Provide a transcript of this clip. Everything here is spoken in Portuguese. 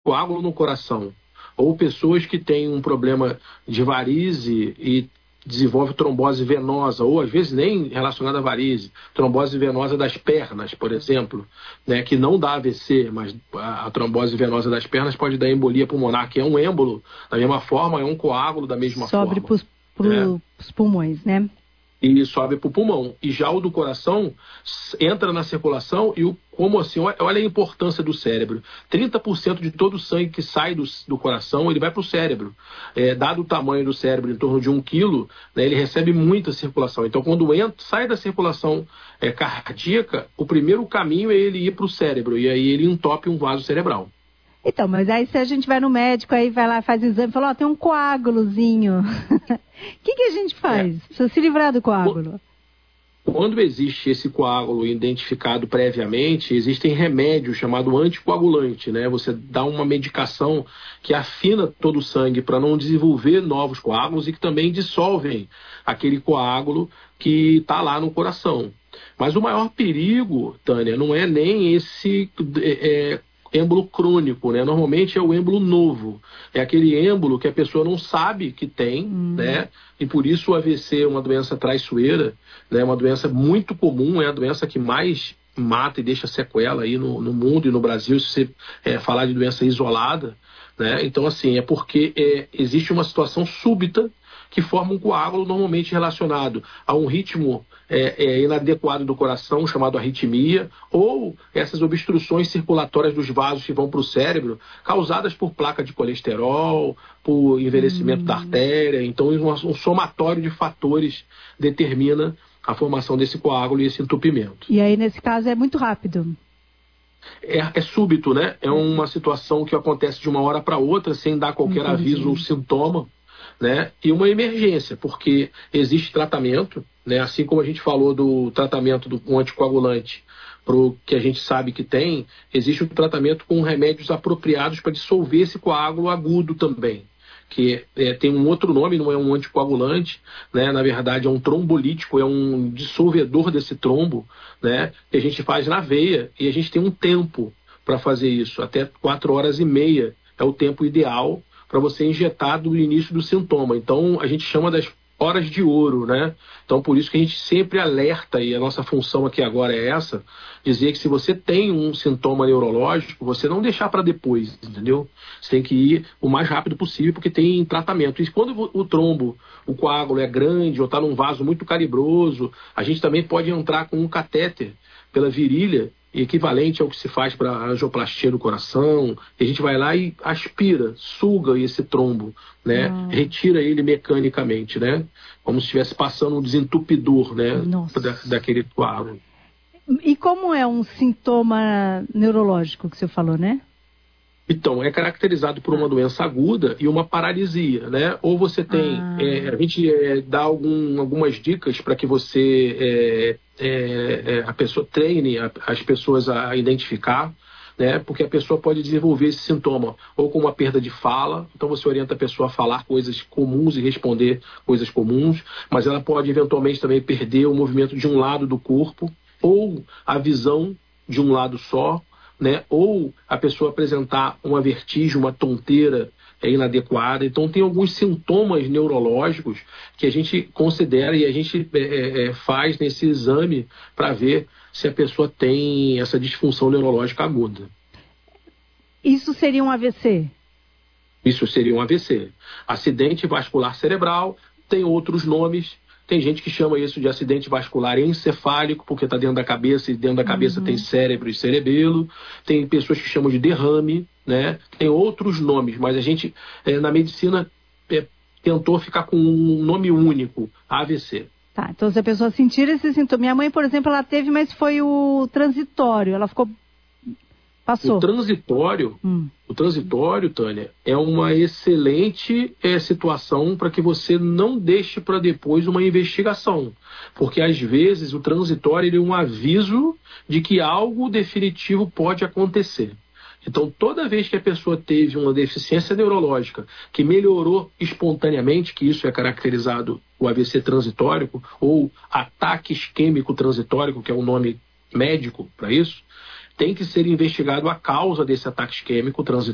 coágulo no coração, ou pessoas que têm um problema de varize e desenvolve trombose venosa, ou às vezes nem relacionada à varize, trombose venosa das pernas, por exemplo, né, que não dá AVC, mas a trombose venosa das pernas pode dar embolia pulmonar, que é um êmbolo, da mesma forma, é um coágulo da mesma forma. Sobe para os pulmões, né? E sobe para o pulmão. E já o do coração entra na circulação e como assim, olha a importância do cérebro. 30% de todo o sangue que sai do coração, ele vai para o cérebro. Dado o tamanho do cérebro, em torno de 1 quilo, né, ele recebe muita circulação. Então, quando sai da circulação cardíaca, o primeiro caminho é ele ir para o cérebro. E aí ele entope um vaso cerebral. Então, mas aí se a gente vai no médico, aí vai lá, faz o exame e fala, tem um coágulozinho. O que a gente faz? Precisa se livrar do coágulo. Quando existe esse coágulo identificado previamente, existem remédios chamados anticoagulante, né? Você dá uma medicação que afina todo o sangue para não desenvolver novos coágulos e que também dissolvem aquele coágulo que está lá no coração. Mas o maior perigo, Tânia, não é nem esse êmbolo crônico, né? Normalmente é o êmbolo novo. É aquele êmbolo que a pessoa não sabe que tem, né? E por isso o AVC é uma doença traiçoeira, né? Uma doença muito comum, é a doença que mais mata e deixa sequela aí no mundo e no Brasil, se você falar de doença isolada, né? Então, assim, é porque existe uma situação súbita que forma um coágulo normalmente relacionado a um ritmo inadequado do coração, chamado arritmia, ou essas obstruções circulatórias dos vasos que vão para o cérebro, causadas por placa de colesterol, por envelhecimento da artéria. Então, um somatório de fatores determina a formação desse coágulo e esse entupimento. E aí, nesse caso, é muito rápido? É súbito, né? É uma situação que acontece de uma hora para outra, sem dar qualquer aviso ou sintoma, né? E uma emergência, porque existe tratamento, né? Assim como a gente falou do tratamento com anticoagulante, para o que a gente sabe que tem, existe um tratamento com remédios apropriados para dissolver esse coágulo agudo também, que tem um outro nome, não é um anticoagulante, né? Na verdade é um trombolítico, é um dissolvedor desse trombo, né? Que a gente faz na veia, e a gente tem um tempo para fazer isso, até 4 horas e meia é o tempo ideal para você injetar do início do sintoma. Então, a gente chama das horas de ouro, né? Então, por isso que a gente sempre alerta, e a nossa função aqui agora é essa, dizer que se você tem um sintoma neurológico, você não deixar para depois, entendeu? Você tem que ir o mais rápido possível, porque tem tratamento. E quando o trombo, o coágulo é grande ou está num vaso muito calibroso, a gente também pode entrar com um catéter pela virilha, equivalente ao que se faz para a angioplastia do coração. A gente vai lá e aspira, suga esse trombo, né? Retira ele mecanicamente, né? Como se estivesse passando um desentupidor, né? Daquele coágulo. E como é um sintoma neurológico que você falou, né? Então, é caracterizado por uma doença aguda e uma paralisia, né? Ou você tem... a gente dá algumas dicas para que você... a pessoa treine as pessoas a identificar, né? Porque a pessoa pode desenvolver esse sintoma ou com uma perda de fala, então você orienta a pessoa a falar coisas comuns e responder coisas comuns, mas ela pode eventualmente também perder o movimento de um lado do corpo ou a visão de um lado só, né? Ou a pessoa apresentar uma vertigem, uma tonteira inadequada. Então tem alguns sintomas neurológicos que a gente considera e a gente faz nesse exame para ver se a pessoa tem essa disfunção neurológica aguda. Isso seria um AVC? Isso seria um AVC. Acidente vascular cerebral, tem outros nomes. Tem gente que chama isso de acidente vascular encefálico, porque está dentro da cabeça, e dentro da cabeça tem cérebro e cerebelo. Tem pessoas que chamam de derrame, né? Tem outros nomes, mas a gente, na medicina, tentou ficar com um nome único, AVC. Tá, então se a pessoa sentir esse sintoma... Minha mãe, por exemplo, ela teve, mas foi o transitório, ela ficou... Passou. O transitório, Tânia, é uma excelente situação para que você não deixe para depois uma investigação. Porque, às vezes, o transitório é um aviso de que algo definitivo pode acontecer. Então, toda vez que a pessoa teve uma deficiência neurológica que melhorou espontaneamente, que isso é caracterizado o AVC transitório, ou ataque isquêmico transitório, que é o nome médico para isso, tem que ser investigado a causa desse ataque isquêmico transitório.